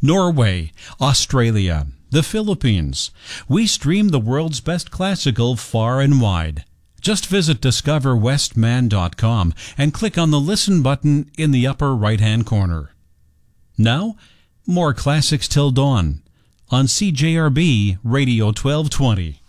Norway, Australia, the Philippines. We stream the world's best classical far and wide. Just visit discoverwestman.com and click on the Listen button in the upper right-hand corner. Now, more Classics Till Dawn on CJRB Radio 1220.